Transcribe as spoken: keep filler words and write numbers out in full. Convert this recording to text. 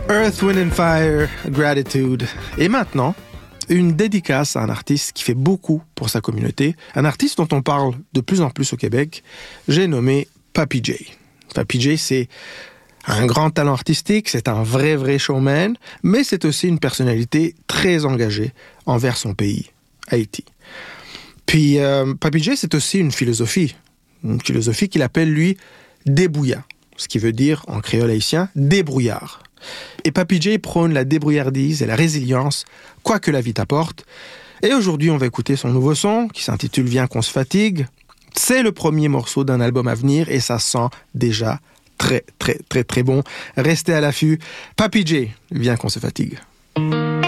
Earth, Wind and Fire, Gratitude. Et maintenant, une dédicace à un artiste qui fait beaucoup pour sa communauté, un artiste dont on parle de plus en plus au Québec, j'ai nommé Papi J. Papi J, c'est un grand talent artistique, c'est un vrai, vrai showman, mais c'est aussi une personnalité très engagée envers son pays, Haïti. Puis, euh, Papi J, c'est aussi une philosophie, une philosophie qu'il appelle, lui, débrouillat, ce qui veut dire, en créole haïtien, débrouillard. Et Papi J prône la débrouillardise et la résilience, quoi que la vie t'apporte. Et aujourd'hui, on va écouter son nouveau son, qui s'intitule « Viens qu'on se fatigue ». C'est le premier morceau d'un album à venir et ça sent déjà très, très, très, très bon. Restez à l'affût. Papi J, viens qu'on se fatigue.